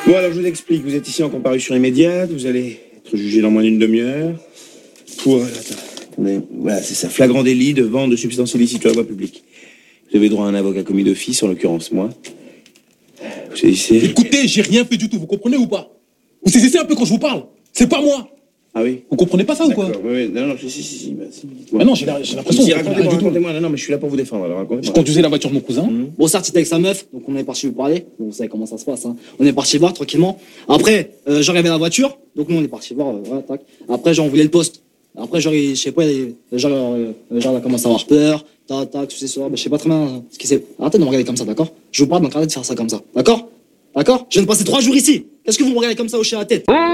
Bon, alors je vous explique. Vous êtes ici en comparution immédiate. Vous allez être jugé dans moins d'une demi-heure. Voilà, attendez. Voilà, c'est ça. Flagrant délit de vente de substances illicites sur la voie publique. Vous avez droit à un avocat commis d'office, en l'occurrence moi. Vous saisissez. Écoutez, j'ai rien fait du tout, vous comprenez ou pas? Vous saisissez un peu quand je vous parle. C'est pas moi. Ah oui? Vous comprenez pas ça ou quoi? D'accord, oui, oui. Non, si. Bah, Mais non, j'ai l'impression que Si, vous comprenez rien du tout. racontez-moi. Non, mais je suis là pour vous défendre. Alors, Je racontez-moi. conduisais la voiture de mon cousin. Bon, certes, il était avec sa meuf, donc on est parti lui parler. Bon, vous savez comment ça se passe, hein. On est parti voir tranquillement. Après, genre, il y avait la voiture, donc nous, on est parti voir, voilà, tac. Après, genre, on voulait le poste. Après, genre, je sais pas, genre, il a commencé à avoir peur, tac, tout ça, je sais pas très bien ce qui s'est. Arrêtez de me regarder comme ça, d'accord? Je vous parle, donc arrêtez de faire ça comme ça, d'accord? D'accord? Je viens de passer 3 jours ici. Qu'est-ce que vous me regardez comme ça, hocher la tête?